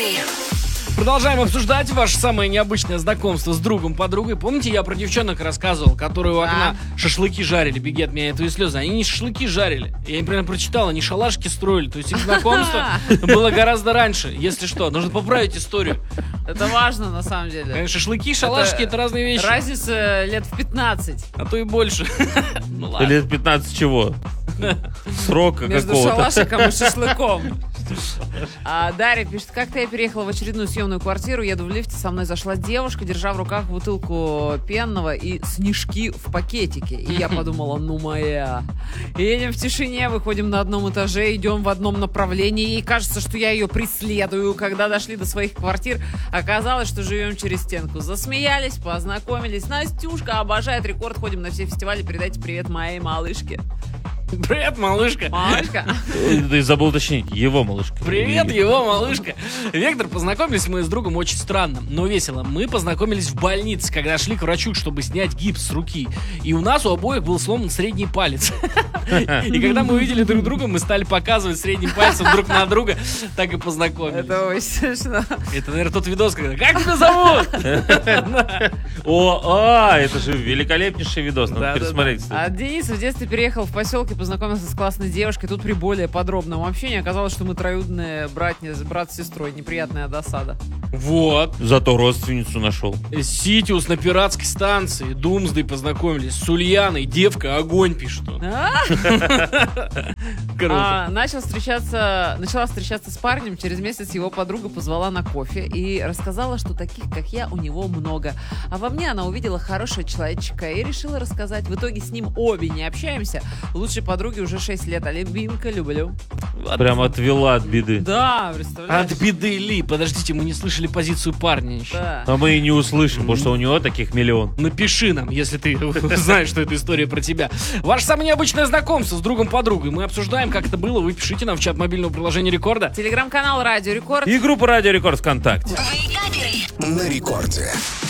Продолжаем обсуждать ваше самое необычное знакомство с другом-подругой. Помните, я про девчонок рассказывал, которые у окна шашлыки жарили? Беги от меня, твои слезы. Они не шашлыки жарили. Я им прям прочитал, они шалашки строили. То есть их знакомство было гораздо раньше. Если что, нужно поправить историю. Это важно, на самом деле. Конечно, шашлыки, шалашки — это разные вещи. Разница лет в 15. А то и больше. Ну ладно. Лет 15 чего? Срока Между какого-то. шалашиком и шашлыком. Дарья пишет: как-то я переехала в очередную съемную квартиру, еду в лифте, со мной зашла девушка, держа в руках бутылку пенного и снежки в пакетике. И я подумала, ну моя. Едем в тишине, выходим на одном этаже, идем в одном направлении. Ей кажется, что я ее преследую. Когда дошли до своих квартир, оказалось, что живем через стенку. Засмеялись, познакомились. Настюшка обожает Рекорд, ходим на все фестивали. Передайте привет моей малышке. Привет, малышка. Малышка. Ты забыл уточнить, его малышка. Привет, его малышка. Вектор, познакомились мы с другом очень странно, но весело. Мы познакомились в больнице, когда шли к врачу, чтобы снять гипс с руки. И у нас у обоих был сломан средний палец. И когда мы увидели друг друга, мы стали показывать средним пальцем друг на друга. Так и познакомились. Это очень смешно. Это, наверное, тот видос, когда «Как тебя зовут?» Это же великолепнейший видос, надо пересмотреть. А Денис в детстве переехал в поселок и познакомился с классной девушкой. Тут при более подробном общении оказалось, что мы троюродные брат с сестрой. Неприятная досада. Вот. Зато родственницу нашел. Ситиус на пиратской станции. Думсдей познакомились. С Ульяной. Девка огонь пишет. Круто. Начала встречаться с парнем. Через месяц его подруга позвала на кофе и рассказала, что таких, как я, у него много. А во мне она увидела хорошего человечка и решила рассказать. В итоге с ним обе не общаемся. Лучшей подруге уже 6 лет. А любимка люблю. Прям отвела от беды. Да, представляешь? От беды ли? Подождите, мы не слышали позицию парня еще. Да. А мы и не услышим, потому что у него таких миллион. Напиши нам, если ты знаешь, что эта история про тебя. Ваше самое необычное знакомство с другом-подругой. Мы обсуждаем, как это было. Вы пишите нам в чат мобильного приложения Рекорда. Телеграм-канал Радио Рекорд. И группа Радио Рекорд ВКонтакте. На рекорде.